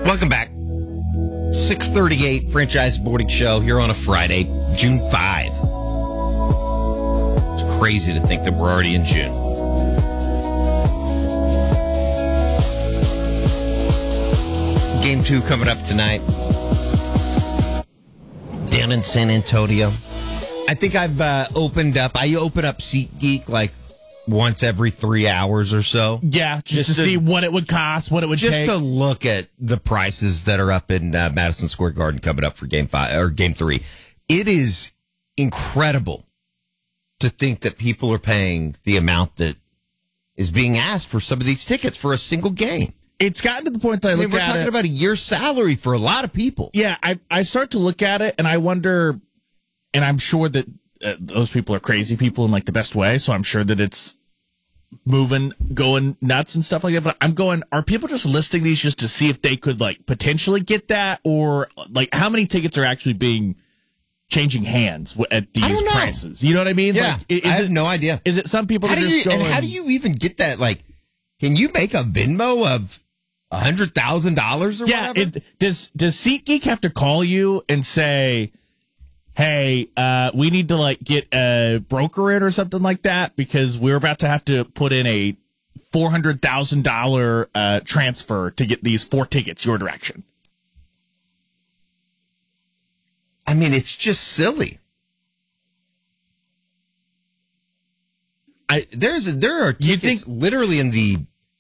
Welcome back. 6:38 Franchise Boarding Show here on a Friday, June 5. It's crazy to think that we're already in June. Game 2 coming up tonight down in San Antonio. I think I've opened up SeatGeek like once every 3 hours or so. Yeah, just to see what it would cost, what it would take. Just to look at the prices that are up in Madison Square Garden coming up for Game 5 or Game 3. It is incredible to think that people are paying the amount that is being asked for some of these tickets for a single game. It's gotten to the point that we're talking about a year's salary for a lot of people. Yeah, I start to look at it and I wonder, and I'm sure that those people are crazy people in like the best way, so I'm sure that it's going nuts and stuff like that. But I'm going, are people just listing these just to see if they could like potentially get that, or like how many tickets are actually changing hands at these prices? You know what I mean? Yeah, like, I have no idea. Is it some people that just go? And how do you even get that? Like, can you make a Venmo of $100,000 or whatever? Does SeatGeek have to call you and say, hey, we need to like get a broker in or something like that because we're about to have to put in a $400,000 transfer to get these 4 tickets your direction? I mean, it's just silly. There are tickets literally in the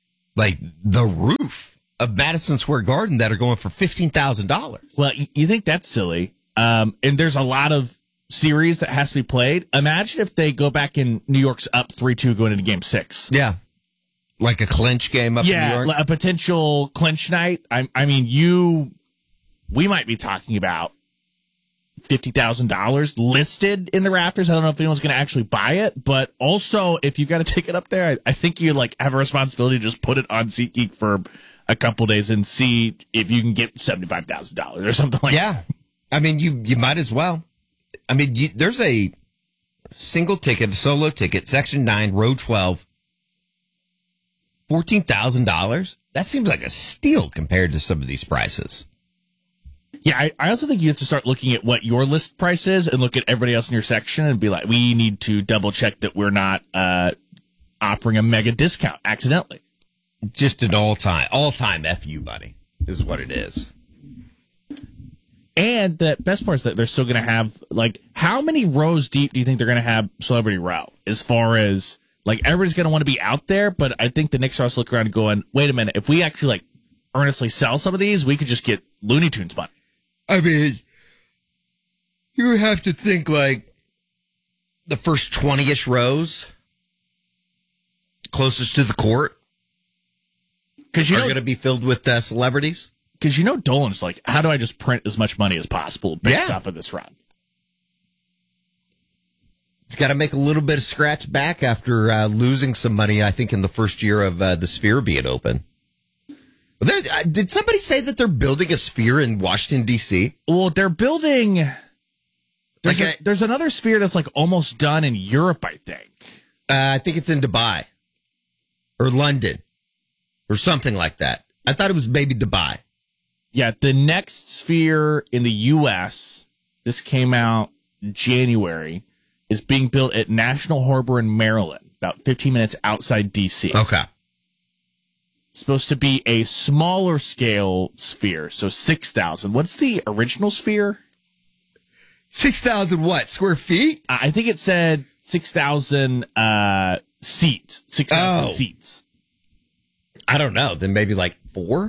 roof of Madison Square Garden that are going for $15,000. Well, you think that's silly. And there's a lot of series that has to be played. Imagine if they go back in New York's up 3-2 going into Game 6. Yeah. Like a clinch game up in New York? Yeah, a potential clinch night. I mean, we might be talking about $50,000 listed in the rafters. I don't know if anyone's going to actually buy it, but also if you got a ticket up there, I think you like have a responsibility to just put it on SeatGeek for a couple days and see if you can get $75,000 or something like that. Yeah. I mean, you might as well. I mean, there's a single ticket, a solo ticket, Section 9, Row 12, $14,000. That seems like a steal compared to some of these prices. Yeah, I also think you have to start looking at what your list price is and look at everybody else in your section and be like, we need to double check that we're not offering a mega discount accidentally. Just an all-time FU, buddy, is what it is. And the best part is that they're still going to have, like, how many rows deep do you think they're going to have Celebrity Row? As far as, like, everybody's going to want to be out there, but I think the Knicks are also looking around and going, wait a minute, if we actually, like, earnestly sell some of these, we could just get Looney Tunes money. I mean, you would have to think, like, the first 20-ish rows closest to the court are going to be filled with celebrities. Because Dolan's like, how do I just print as much money as possible based off of this run? It's got to make a little bit of scratch back after losing some money, I think, in the first year of the Sphere being open. Did somebody say that they're building a Sphere in Washington, D.C.? Well, they're building... There's another Sphere that's like almost done in Europe, I think. I think it's in Dubai. Or London. Or something like that. I thought it was maybe Dubai. Yeah, the next Sphere in the U.S., this came out in January, is being built at National Harbor in Maryland, about 15 minutes outside D.C. Okay. It's supposed to be a smaller scale Sphere, so 6,000. What's the original Sphere? 6,000 what? Square feet? I think it said 6,000 seats. 6,000 seats. I don't know. Then maybe like 4?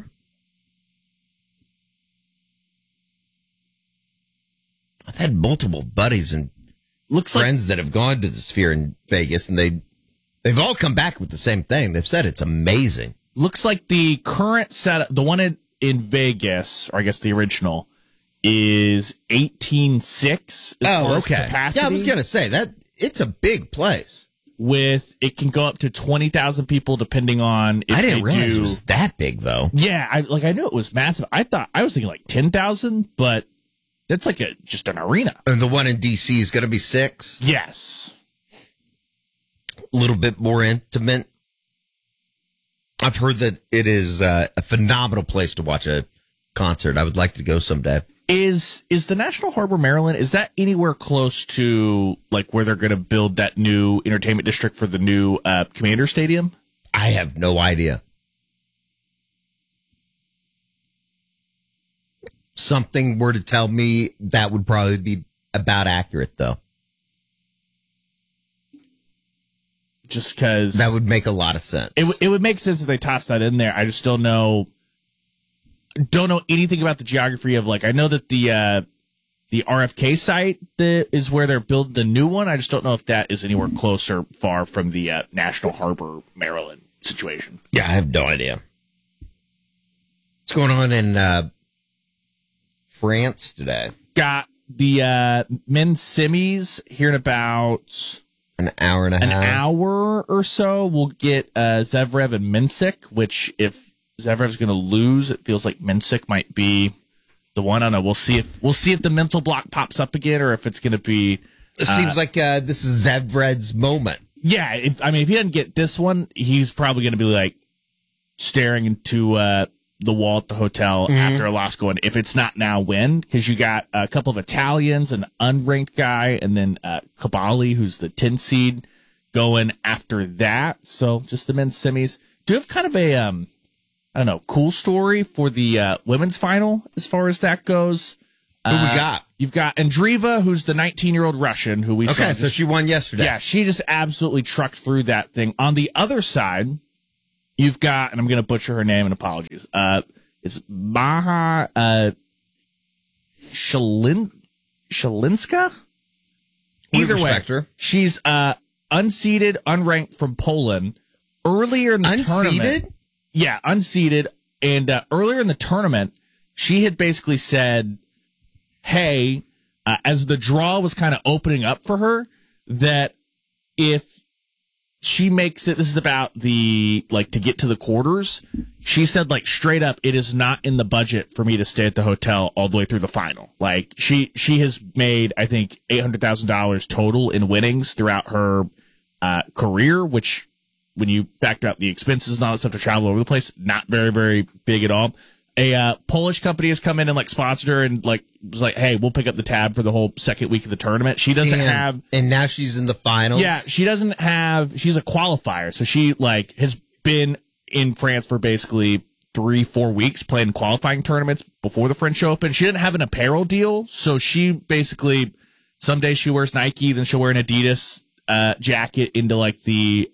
I've had multiple buddies and friends that have gone to the Sphere in Vegas, and they've all come back with the same thing. They've said it's amazing. Looks like the current setup, the one in Vegas, or I guess the original, is 18.6. Oh, okay. Capacity. Yeah, I was going to say that it's a big place. It can go up to 20,000 people depending on if I didn't realize it was that big, though. Yeah, I knew it was massive. I was thinking like 10,000, but that's like just an arena. And the one in D.C. is going to be 6? Yes. A little bit more intimate. I've heard that it is a phenomenal place to watch a concert. I would like to go someday. Is the National Harbor, Maryland, is that anywhere close to like where they're going to build that new entertainment district for the new Commander Stadium? I have no idea. Something were to tell me that would probably be about accurate, though. Just because that would make a lot of sense. It would make sense if they tossed that in there. I just don't know anything about the geography of like. I know that the RFK site that is where they're building the new one. I just don't know if that is anywhere close or far from the National Harbor, Maryland situation. Yeah, I have no idea. What's going on in France today? Got the men's semis here in about an hour and a half. An hour or so. We'll get Zverev and Mensik, which if Zevrev's going to lose, it feels like Mensik might be the one. I don't know. We'll see if the mental block pops up again or if it's going to be. It seems like this is Zevrev's moment. Yeah, if he doesn't get this one, he's probably going to be like staring into the wall at the hotel after a loss going, if it's not now, when? Because you got a couple of Italians, an unranked guy, and then Kabali, who's the 10 seed, going after that. So just the men's semis. Do you have kind of a, cool story for the women's final as far as that goes? Who we got? You've got Andreeva, who's the 19-year-old Russian who we saw. Okay, so she won yesterday. Yeah, she just absolutely trucked through that thing. On the other side, you've got, and I'm going to butcher her name and apologies. It's Maha Shalinska? Either way, her. She's unseeded, unranked from Poland. Earlier in the tournament. Yeah, unseeded. And earlier in the tournament, she had basically said, hey, as the draw was kind of opening up for her, that if she makes it, this is about the, like, to get to the quarters. She said, like, straight up, it is not in the budget for me to stay at the hotel all the way through the final. Like, she has made, I think, $800,000 total in winnings throughout her career, which, when you factor out the expenses and all that stuff to travel over the place, not very, very big at all. A Polish company has come in and like sponsored her and like was like, hey, we'll pick up the tab for the whole second week of the tournament. She doesn't have, and now she's in the finals. Yeah, she doesn't have. She's a qualifier, so she like has been in France for basically 3-4 weeks playing qualifying tournaments before the French Open. She didn't have an apparel deal, so she basically some days she wears Nike, then she'll wear an Adidas jacket into like the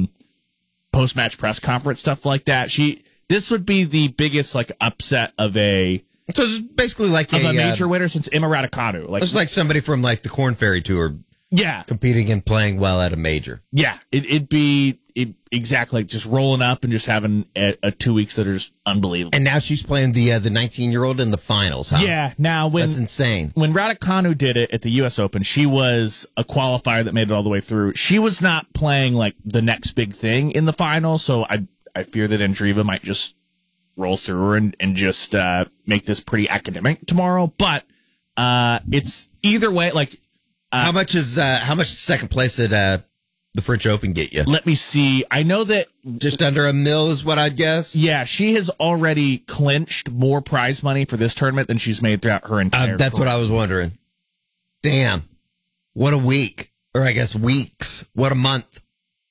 post match press conference stuff like that. This would be the biggest like upset of a. So it's basically like a major winner since Emma Raducanu. Like it's like somebody from like the Corn Ferry Tour. Yeah, competing and playing well at a major. Yeah, it'd be exactly like just rolling up and just having a 2 weeks that are just unbelievable. And now she's playing the 19-year-old in the finals. Huh? Yeah, now that's insane. When Raducanu did it at the U.S. Open, she was a qualifier that made it all the way through. She was not playing like the next big thing in the final, so I fear that Andreeva might just roll through her and just make this pretty academic tomorrow. But it's either way. Like, how much second place at the French Open get you? Let me see. I know that just under $1 million is what I'd guess. Yeah, she has already clinched more prize money for this tournament than she's made throughout her entire. That's career. What I was wondering. Damn, what a week, or I guess weeks. What a month.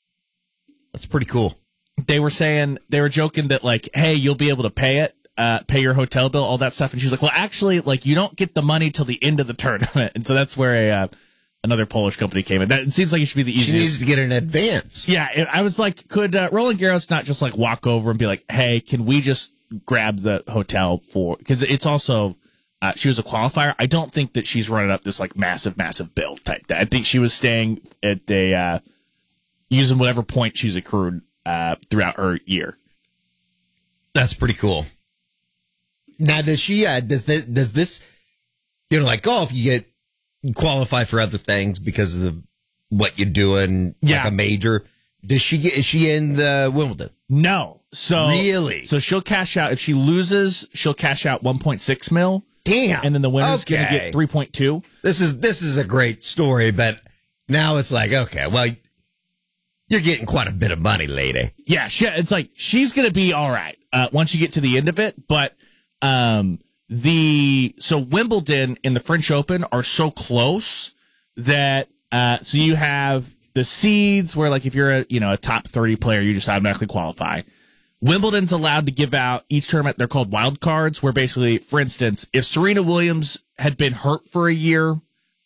That's pretty cool. They were joking that like, hey, you'll be able to pay your hotel bill, all that stuff. And she's like, well, actually, like you don't get the money till the end of the tournament. And so that's where another Polish company came in. That it seems like it should be the easiest. She needs to get an advance. Yeah. I was like, could Roland Garros not just like walk over and be like, hey, can we just grab the hotel because it's also, she was a qualifier. I don't think that she's running up this like massive bill type thing. I think she was staying at using whatever point she's accrued throughout her year. That's pretty cool. Now, does she? Does this? Like golf, you qualify for other things because of what you're doing, like a major. Is she in the Wimbledon? No. So really, so she'll cash out if she loses. She'll cash out 1.6 mil. Damn. And then the winner's going to get 3.2. This is a great story, but now it's like, okay, well. You're getting quite a bit of money, lady. Yeah, it's like she's going to be all right once you get to the end of it. But So Wimbledon and the French Open are so close that so you have the seeds where, like, if you're a top 30 player, you just automatically qualify. Wimbledon's allowed to give out each tournament. They're called wild cards, where basically, for instance, if Serena Williams had been hurt for a year,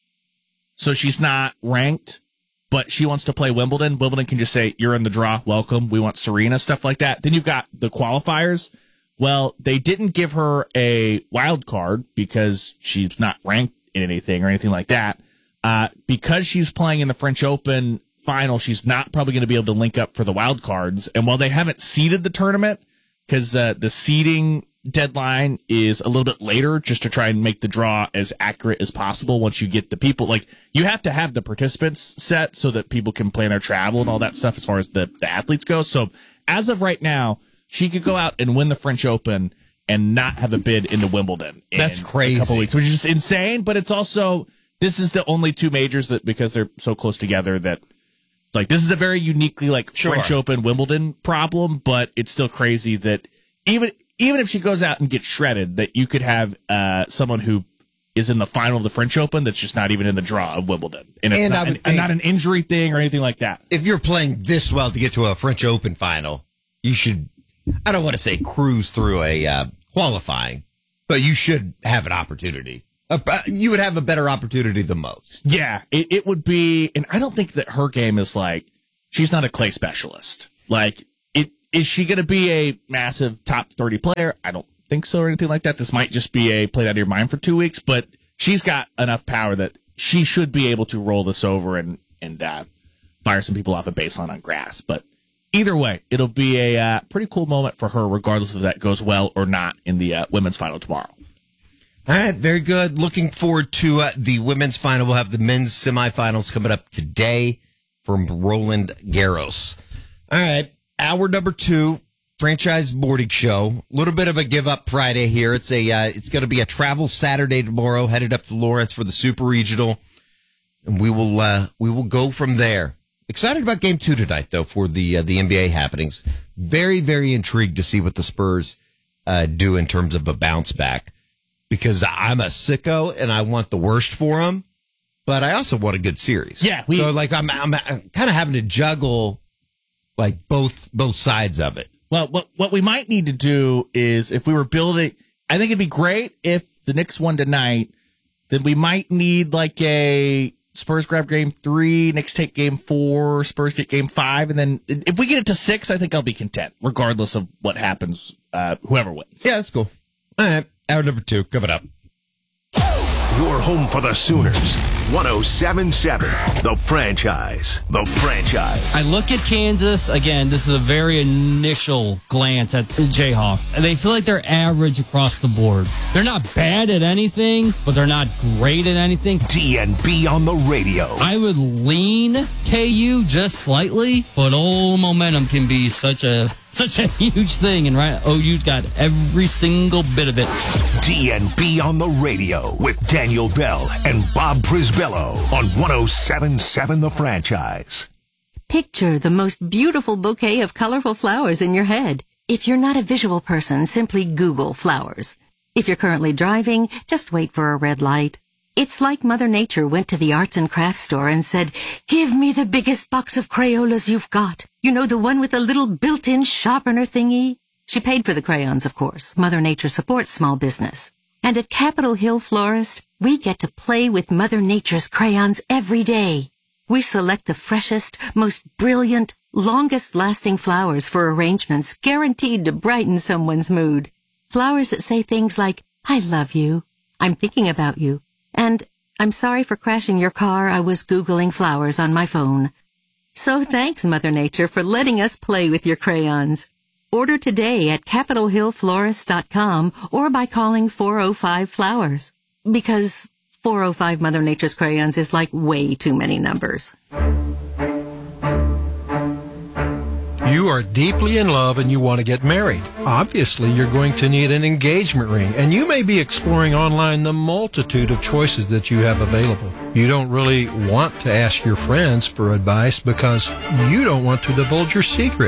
so she's not ranked, but she wants to play Wimbledon, Wimbledon can just say, you're in the draw, welcome, we want Serena, stuff like that. Then you've got the qualifiers. Well, they didn't give her a wild card because she's not ranked in anything or anything like that. Because she's playing in the French Open final, she's not probably going to be able to link up for the wild cards. And while they haven't seeded the tournament, because the seeding deadline is a little bit later, just to try and make the draw as accurate as possible once you get the people. Like, you have to have the participants set so that people can plan their travel and all that stuff as far as the athletes go. So as of right now, she could go out and win the French Open and not have a bid into Wimbledon. That's crazy. A couple weeks, which is just insane. But it's also, this is the only two majors that, because they're so close together, that, like, this is a very uniquely, like, French Open, Wimbledon problem, but it's still crazy that even if she goes out and gets shredded, that you could have someone who is in the final of the French Open that's just not even in the draw of Wimbledon. And it's not an injury thing or anything like that. If you're playing this well to get to a French Open final, you should, I don't want to say cruise through a qualifying, but you should have an opportunity. You would have a better opportunity than most. Yeah, it would be, and I don't think that her game is like, she's not a clay specialist. Like, is she going to be a massive top 30 player? I don't think so or anything like that. This might just be a play out of your mind for 2 weeks, but she's got enough power that she should be able to roll this over and fire some people off a baseline on grass. But either way, it'll be a pretty cool moment for her, regardless if that goes well or not in the women's final tomorrow. All right, very good. Looking forward to the women's final. We'll have the men's semifinals coming up today from Roland Garros. All right, hour number 2, franchise morning show. A little bit of a give up Friday here. It's going to be a travel Saturday tomorrow. Headed up to Lawrence for the Super Regional, and we will go from there. Excited about Game 2 tonight, though, for the NBA happenings. Very, very intrigued to see what the Spurs do in terms of a bounce back. Because I'm a sicko and I want the worst for them, but I also want a good series. Yeah. So like I'm kind of having to juggle like both sides of it. Well, what we might need to do is, if we were building, I think it'd be great if the Knicks won tonight, then we might need like a Spurs grab Game 3, Knicks take Game 4, Spurs get Game 5, and then if we get it to 6, I think I'll be content, regardless of what happens, whoever wins. Yeah, that's cool. All right. Hour number 2 coming up. Your home for the Sooners. 107.7. The Franchise. The Franchise. I look at Kansas, again, this is a very initial glance at the Jayhawks. They feel like they're average across the board. They're not bad at anything, but they're not great at anything. DNB on the radio. I would lean KU just slightly, but momentum can be such a huge thing, and right, OU's got every single bit of it. DNB on the radio with Daniel Bell and Bob Prisbello on 107.7 The Franchise. Picture the most beautiful bouquet of colorful flowers in your head. If you're not a visual person, simply Google flowers. If you're currently driving, just wait for a red light. It's like Mother Nature went to the arts and crafts store and said, "Give me the biggest box of Crayolas you've got. You know, the one with the little built-in sharpener thingy?" She paid for the crayons, of course. Mother Nature supports small business. And at Capitol Hill Florist, we get to play with Mother Nature's crayons every day. We select the freshest, most brilliant, longest-lasting flowers for arrangements guaranteed to brighten someone's mood. Flowers that say things like, "I love you," "I'm thinking about you," and "I'm sorry for crashing your car. I was Googling flowers on my phone." So thanks, Mother Nature, for letting us play with your crayons. Order today at CapitolHillFlorist.com or by calling 405-FLOWERS. Because 405 Mother Nature's crayons is like way too many numbers. You are deeply in love and you want to get married. Obviously, you're going to need an engagement ring, and you may be exploring online the multitude of choices that you have available. You don't really want to ask your friends for advice because you don't want to divulge your secret.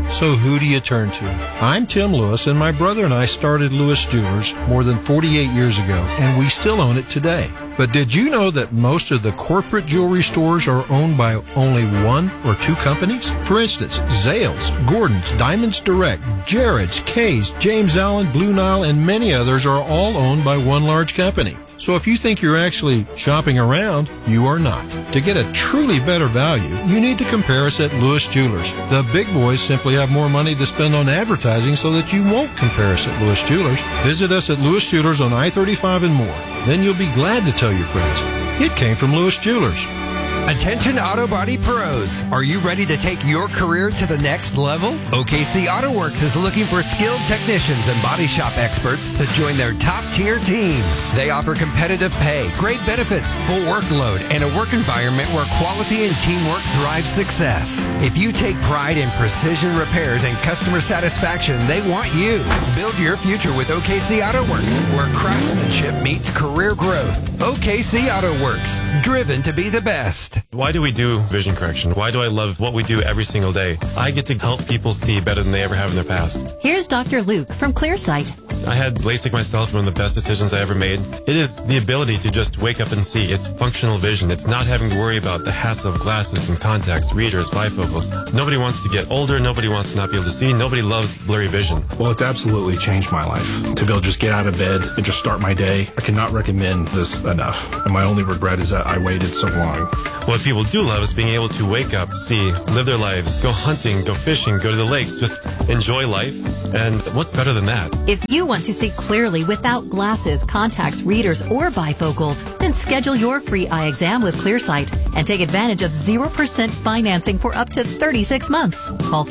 So who do you turn to? I'm Tim Lewis, and my brother and I started Lewis Jewelers more than 48 years ago, and we still own it today. But did you know that most of the corporate jewelry stores are owned by only one or two companies? For instance, Zales, Gordon's, Diamonds Direct, Jared's, Kay's, James Allen, Blue Nile, and many others are all owned by one large company. So if you think you're actually shopping around, you are not. To get a truly better value, you need to compare us at Lewis Jewelers. The big boys simply have more money to spend on advertising so that you won't compare us at Lewis Jewelers. Visit us at Lewis Jewelers on I-35 and more. Then you'll be glad to tell your friends. It came from Lewis Jewelers. Attention Auto Body Pros. Are you ready to take your career to the next level? OKC Auto Works is looking for skilled technicians and body shop experts to join their top-tier team. They offer competitive pay, great benefits, full workload, and a work environment where quality and teamwork drive success. If you take pride in precision repairs and customer satisfaction, they want you. Build your future with OKC Auto Works, where craftsmanship meets career growth. OKC Auto Works, driven to be the best. Why do we do vision correction? Why do I love what we do every single day? I get to help people see better than they ever have in their past. Here's Dr. Luke from ClearSight. I had LASIK myself, one of the best decisions I ever made. It is the ability to just wake up and see. It's functional vision. It's not having to worry about the hassle of glasses and contacts, readers, bifocals. Nobody wants to get older. Nobody wants to not be able to see. Nobody loves blurry vision. Well, it's absolutely changed my life. To be able to just get out of bed and just start my day, I cannot recommend this enough. And my only regret is that I waited so long. What people do love is being able to wake up, see, live their lives, go hunting, go fishing, go to the lakes, just enjoy life. And what's better than that? If you want to see clearly without glasses, contacts, readers, or bifocals, then schedule your free eye exam with ClearSight and take advantage of 0% financing for up to 36 months. Call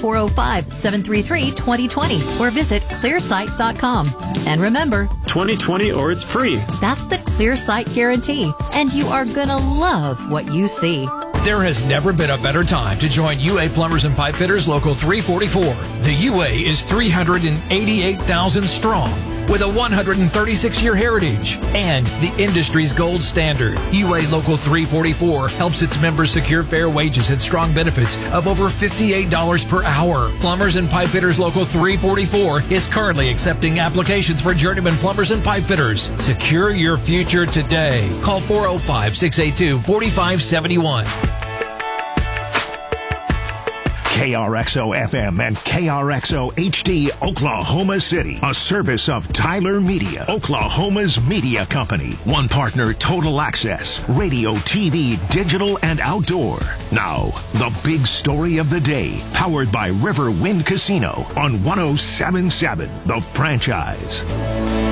405-733-2020 or visit clearsight.com. And remember, 2020 or it's free. That's the ClearSight guarantee, and you are gonna love what you see. There has never been a better time to join UA Plumbers and Pipe Fitters Local 344. The UA is 388,000 strong with a 136-year heritage and the industry's gold standard. UA Local 344 helps its members secure fair wages and strong benefits of over $58 per hour. Plumbers and Pipe Fitters Local 344 is currently accepting applications for journeyman plumbers and pipe fitters. Secure your future today. Call 405-682-4571. KRXO FM and KRXO HD Oklahoma City, a service of Tyler Media, Oklahoma's media company. One partner, Total Access, radio, TV, digital, and outdoor. Now, the big story of the day, powered by River Wind Casino on 107.7 The Franchise.